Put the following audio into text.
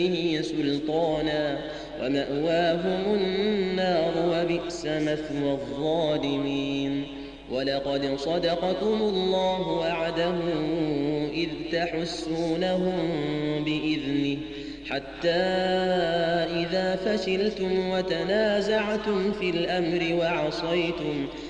سلطانا ومأواهم النار وبئس مثوى الظالمين. ولقد صدقكم الله وعده إذ تحسونهم بإذنه حتى إذا فشلتم وتنازعتم في الأمر وعصيتم